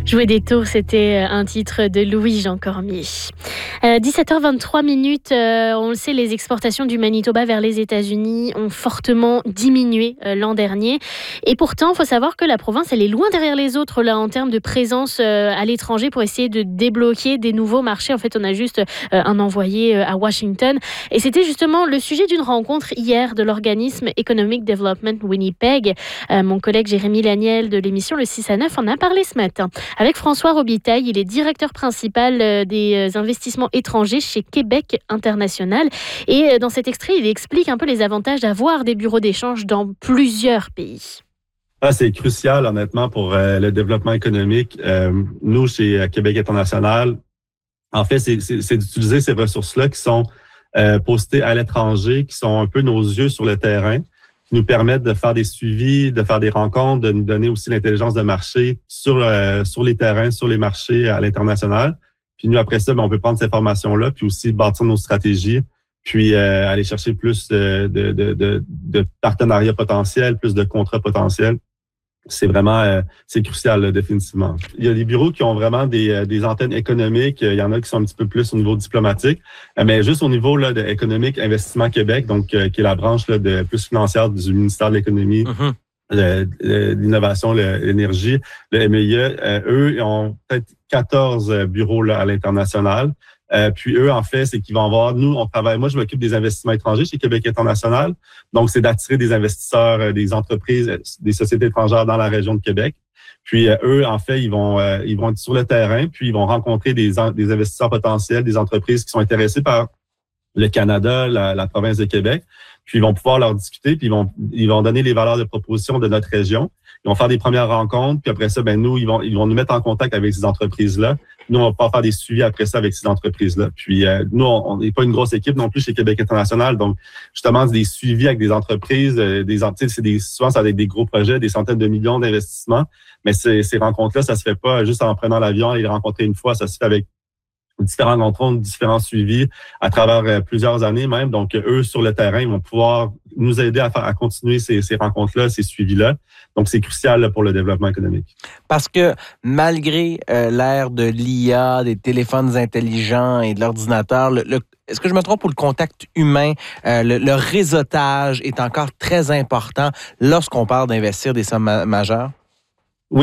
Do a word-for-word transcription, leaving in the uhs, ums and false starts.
Jouer des tours, c'était un titre de Louis-Jean Cormier. Euh, dix-sept heures vingt-trois minutes, euh, on le sait, les exportations du Manitoba vers les États-Unis ont fortement diminué euh, l'an dernier. Et pourtant, il faut savoir que la province, elle est loin derrière les autres là, en termes de présence euh, à l'étranger pour essayer de débloquer des nouveaux marchés. En fait, on a juste euh, un envoyé euh, à Washington. Et c'était justement le sujet d'une rencontre hier de l'organisme Economic Development Winnipeg. Euh, mon collègue Jérémy Laniel de l'émission Le six à neuf en a parlé ce matin. Avec François Robitaille, il est directeur principal euh, des investissements étrangers chez Québec International. Et euh, dans cet extrait, il explique un peu les avantages d'avoir des bureaux d'échange dans plusieurs pays. Ah, c'est crucial, honnêtement, pour euh, le développement économique. Euh, nous, chez euh, Québec International, en fait, c'est, c'est, c'est d'utiliser ces ressources-là qui sont euh, postées à l'étranger, qui sont un peu nos yeux sur le terrain, qui nous permettent de faire des suivis, de faire des rencontres, de nous donner aussi l'intelligence de marché sur euh, sur les terrains, sur les marchés à l'international. Puis nous, après ça, ben, on peut prendre ces informations-là, puis aussi bâtir nos stratégies, puis euh, aller chercher plus de, de, de, de, de partenariats potentiels, plus de contrats potentiels. C'est vraiment, euh, c'est crucial, là, définitivement. Il y a des bureaux qui ont vraiment des, euh, des antennes économiques. Il y en a qui sont un petit peu plus au niveau diplomatique, mais juste au niveau là, de économique, Investissement Québec, donc euh, qui est la branche là, de plus financière du ministère de l'Économie, mm-hmm. le, le, l'innovation, le, l'énergie, le M E I E. Euh, eux, ils ont peut-être quatorze bureaux là, à l'international. Euh, puis eux, en fait, c'est qu'ils vont avoir, nous, on travaille, moi, je m'occupe des investissements étrangers chez Québec International. Donc, c'est d'attirer des investisseurs, euh, des entreprises, euh, des sociétés étrangères dans la région de Québec. Puis euh, eux, en fait, ils vont euh, ils vont être sur le terrain, puis ils vont rencontrer des, des investisseurs potentiels, des entreprises qui sont intéressées par le Canada, la, la province de Québec. Puis ils vont pouvoir leur discuter, puis ils vont ils vont donner les valeurs de proposition de notre région. Ils vont faire des premières rencontres, puis après ça, ben nous, ils vont ils vont nous mettre en contact avec ces entreprises-là. Nous, on va pouvoir faire des suivis après ça avec ces entreprises-là. Puis euh, nous, on n'est pas une grosse équipe non plus chez Québec International, donc justement, c'est des suivis avec des entreprises, euh, des entités, c'est des souvent c'est avec des gros projets, des centaines de millions d'investissements. Mais ces, ces rencontres-là, ça se fait pas juste en prenant l'avion et les rencontrer une fois, ça se fait avec différentes rencontres, différents suivis à travers euh, plusieurs années même. Donc, eux, sur le terrain, ils vont pouvoir nous aider à, faire, à continuer ces, ces rencontres-là, ces suivis-là. Donc, c'est crucial là, pour le développement économique. Parce que malgré euh, l'ère de l'I A, des téléphones intelligents et de l'ordinateur, le, le, est-ce que je me trompe pour le contact humain, euh, le, le réseautage est encore très important lorsqu'on parle d'investir des sommes ma- majeures?